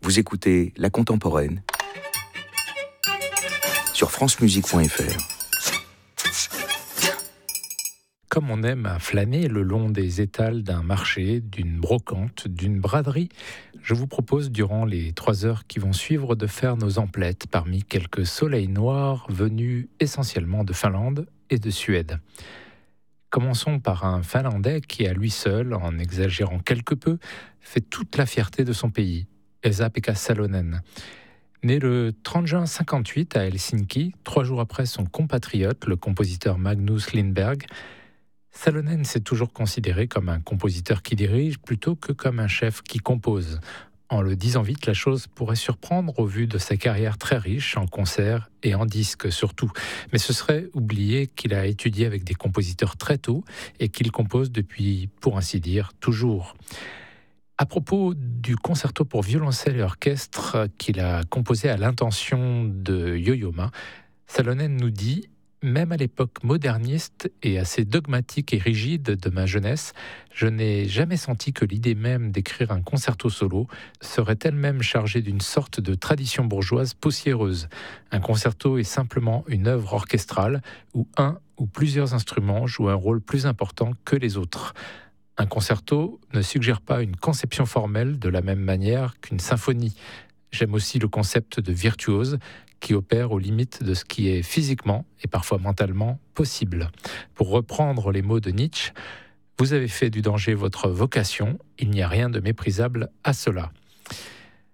Vous écoutez La Contemporaine sur francemusique.fr. Comme on aime à flâner le long des étals d'un marché, d'une brocante, d'une braderie, je vous propose durant les 3 heures qui vont suivre de faire nos emplettes parmi quelques soleils noirs venus essentiellement de Finlande et de Suède. Commençons par un Finlandais qui, à lui seul, en exagérant quelque peu, fait toute la fierté de son pays, Esa-Pekka Salonen. Né le 30 juin 1958 à Helsinki, 3 jours après son compatriote, le compositeur Magnus Lindberg, Salonen s'est toujours considéré comme un compositeur qui dirige plutôt que comme un chef qui compose. En le disant vite, la chose pourrait surprendre au vu de sa carrière très riche en concerts et en disques surtout. Mais ce serait oublier qu'il a étudié avec des compositeurs très tôt et qu'il compose depuis, pour ainsi dire, toujours. À propos du concerto pour violoncelle et orchestre qu'il a composé à l'intention de Yo-Yo Ma, Salonen nous dit: même à l'époque moderniste et assez dogmatique et rigide de ma jeunesse, je n'ai jamais senti que l'idée même d'écrire un concerto solo serait elle-même chargée d'une sorte de tradition bourgeoise poussiéreuse. Un concerto est simplement une œuvre orchestrale où un ou plusieurs instruments jouent un rôle plus important que les autres. Un concerto ne suggère pas une conception formelle de la même manière qu'une symphonie. J'aime aussi le concept de virtuose qui opère aux limites de ce qui est physiquement et parfois mentalement possible. Pour reprendre les mots de Nietzsche, vous avez fait du danger votre vocation, il n'y a rien de méprisable à cela.